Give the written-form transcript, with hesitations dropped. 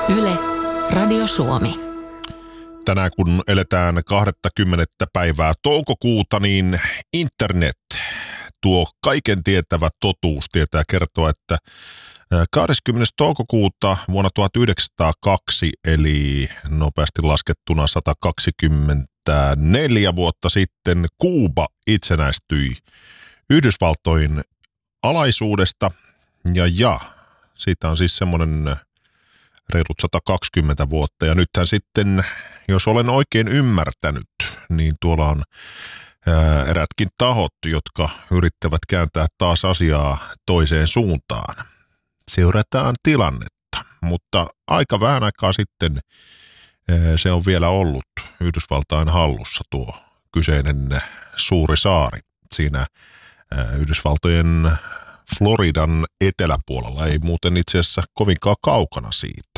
Yle, Radio Suomi. Tänään kun eletään 20. päivää toukokuuta, niin internet, tuo kaiken tietävä totuus, tietää kertoa, että 20. toukokuuta vuonna 1902, eli nopeasti laskettuna 124 vuotta sitten, Kuuba itsenäistyi Yhdysvaltojen alaisuudesta, ja siitä on siis semmoinen reilut 120 vuotta, ja nythän sitten, jos olen oikein ymmärtänyt, niin tuolla on erätkin tahot, jotka yrittävät kääntää taas asiaa toiseen suuntaan. Seurataan tilannetta, mutta aika vähän aikaa sitten se on vielä ollut Yhdysvaltain hallussa tuo kyseinen suuri saari siinä Yhdysvaltojen Floridan eteläpuolella, ei muuten itse asiassa kovinkaan kaukana siitä.